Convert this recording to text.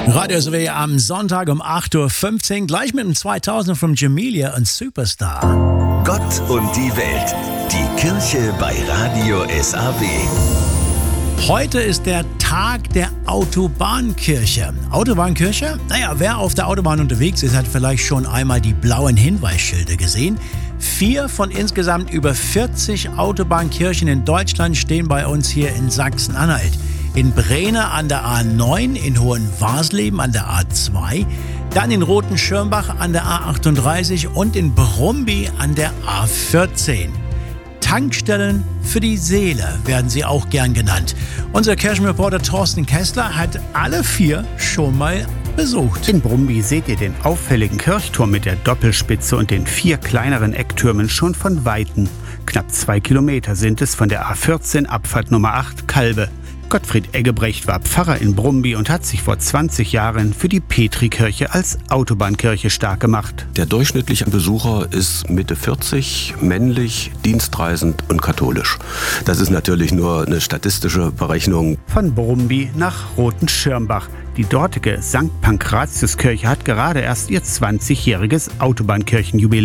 Radio SW am Sonntag um 8:15 Uhr, gleich mit dem 2000 von Jamelia und Superstar. Gott und die Welt. Die Kirche bei Radio SAW. Heute ist der Tag der Autobahnkirche. Autobahnkirche? Naja, wer auf der Autobahn unterwegs ist, hat vielleicht schon einmal die blauen Hinweisschilder gesehen. 4 von insgesamt über 40 Autobahnkirchen in Deutschland stehen bei uns hier in Sachsen-Anhalt. In Brehne an der A9, in Hohenwarsleben an der A2, dann in Rothenschirmbach an der A38 und in Brumby an der A14. Tankstellen für die Seele werden sie auch gern genannt. Unser Kirchenreporter Thorsten Kessler hat alle 4 schon mal besucht. In Brumby seht ihr den auffälligen Kirchturm mit der Doppelspitze und den 4 kleineren Ecktürmen schon von Weitem. Knapp 2 Kilometer sind es von der A14 Abfahrt Nummer 8 Kalbe. Gottfried Eggebrecht war Pfarrer in Brumby und hat sich vor 20 Jahren für die Petrikirche als Autobahnkirche stark gemacht. Der durchschnittliche Besucher ist Mitte 40, männlich, dienstreisend und katholisch. Das ist natürlich nur eine statistische Berechnung. Von Brumby nach Rothenschirmbach. Die dortige St. Pankratiuskirche hat gerade erst ihr 20-jähriges Autobahnkirchenjubiläum